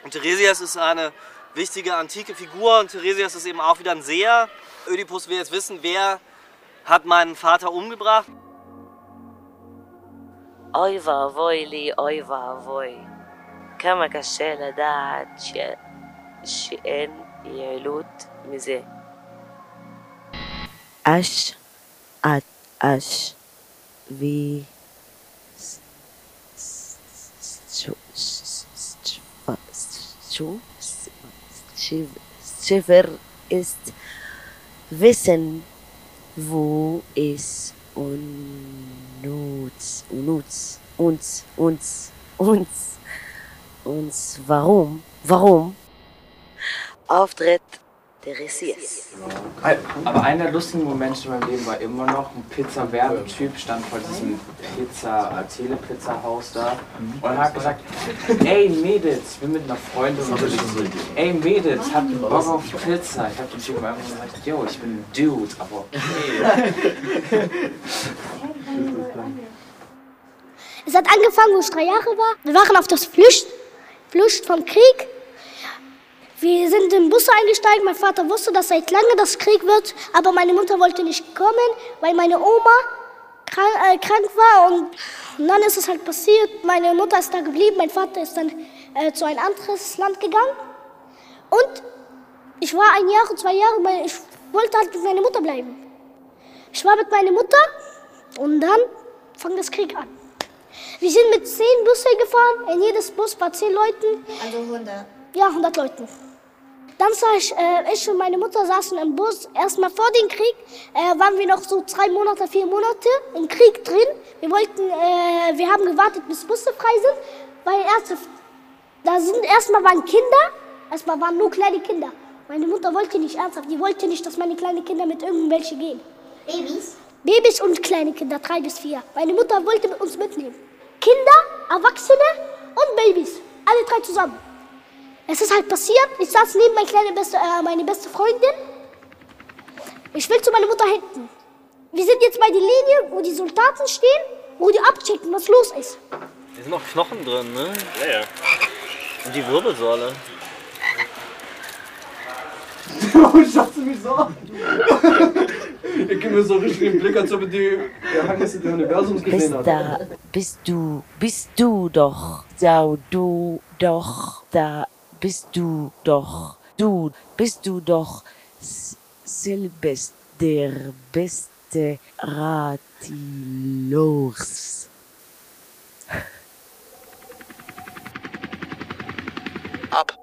Und Teiresias ist eine wichtige antike Figur und Teiresias ist eben auch wieder ein Seher. Ödipus will jetzt wissen, wer hat meinen Vater umgebracht. אוי ואבוי לי, אוי ואבוי. כמה קשה לדעת שאין יעילות מזה. אש עד אש וי Schiffer ist Wissen, wo es uns warum Auftritt Teiresias. Aber einer der lustigen Momente in meinem Leben war immer noch, ein Pizza-Werbetyp stand vor diesem Telepizza-Haus da und hat gesagt, ey Mädels, ich bin mit einer Freundin unterwegs, ey Mädels, habt ihr Bock auf Pizza? Ich hab den Typen einfach gesagt, yo, ich bin ein Dude, aber okay. Es hat angefangen, wo ich 3 Jahre war. Wir waren auf das Flucht vom Krieg. Wir sind in Busse eingestiegen. Mein Vater wusste, dass seit lange das Krieg wird, aber meine Mutter wollte nicht kommen, weil meine Oma krank war. Und dann ist es halt passiert. Meine Mutter ist da geblieben, mein Vater ist dann zu ein anderes Land gegangen. Und ich war 1 Jahr, 2 Jahre, weil ich wollte halt mit meiner Mutter bleiben. Ich war mit meiner Mutter und dann fing das Krieg an. Wir sind mit 10 Bussen gefahren, in jedes Bus war 10 Leuten. Also 100? Ja, 100 Leuten. Dann sah ich und meine Mutter saßen im Bus. Erstmal vor dem Krieg waren wir noch so 3 Monate, 4 Monate im Krieg drin. Wir haben gewartet, bis Busse frei sind, weil erstmal waren Kinder, erstmal waren nur kleine Kinder. Meine Mutter wollte nicht ernsthaft, die wollte nicht, dass meine kleinen Kinder mit irgendwelchen gehen. Babys? Babys und kleine Kinder, 3 bis 4. Meine Mutter wollte uns mitnehmen. Kinder, Erwachsene und Babys, alle 3 zusammen. Es ist halt passiert, ich saß neben meine beste Freundin. Ich will zu meiner Mutter hinten. Wir sind jetzt bei der Linie, wo die Soldaten stehen, wo die abchecken, was los ist. Hier sind noch Knochen drin, ne? Ja, ja. Und die Wirbelsäule. Warum schaust du mich so an? Ich gebe mir so richtig den Blick, als ob die Geheimnisse des Universums gesehen hat. Bist du doch, selbst der beste Ratilors. Ab.